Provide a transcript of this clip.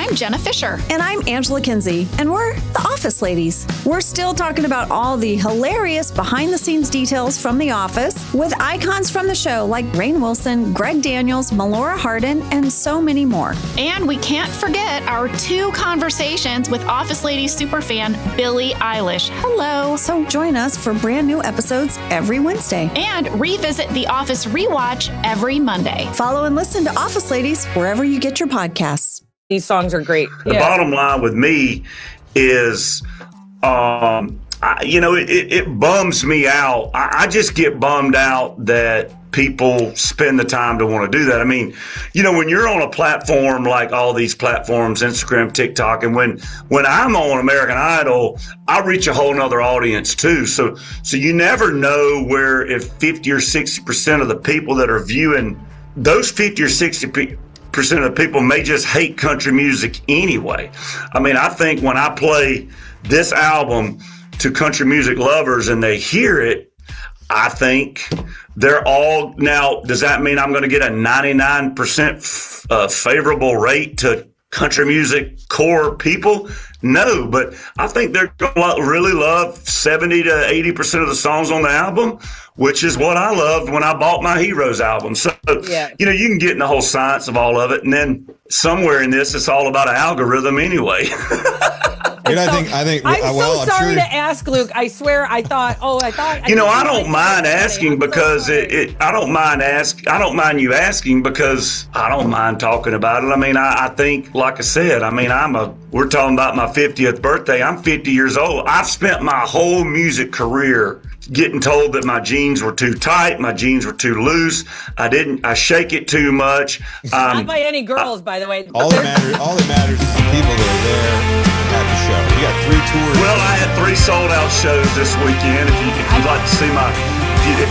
I'm Jenna Fisher. And I'm Angela Kinsey, and we're the Office Ladies. We're still talking about all the hilarious behind-the-scenes details from The Office with icons from the show like Rainn Wilson, Greg Daniels, Melora Hardin, and so many more. And we can't forget our 2 conversations with Office Ladies superfan Billie Eilish. Hello. So join us for brand new episodes every Wednesday. And revisit The Office Rewatch every Monday. Follow and listen to Office Ladies wherever you get your podcasts. These songs are great. The bottom line with me is, it bums me out. I just get bummed out that people spend the time to want to do that. I mean, when you're on a platform like all these platforms, Instagram, TikTok, and when I'm on American Idol, I reach a whole nother audience too. So you never know where if 50 or 60% of the people that are viewing, those 50 or 60% of the people may just hate country music anyway. I mean, I think when I play this album to country music lovers and they hear it, I think they're all, now, does that mean I'm going to get a 99% favorable rate to country music core people? No, but I think they're going to really love 70 to 80% of the songs on the album, which is what I loved when I bought my Heroes album. So, you can get in the whole science of all of it. And then somewhere in this, it's all about an algorithm anyway. I think. I'm so sorry to ask, Luke. I swear, I don't mind asking because I don't mind you asking because I don't mind talking about it. I mean, I think, like I said, we're talking about my 50th birthday. I'm 50 years old. I've spent my whole music career getting told that my jeans were too tight, my jeans were too loose. I shake it too much. Not by any girls, by the way. All that matters is the people that are there at the show. You got 3 tours. Well, I had 3 sold out shows this weekend. If you'd like to see if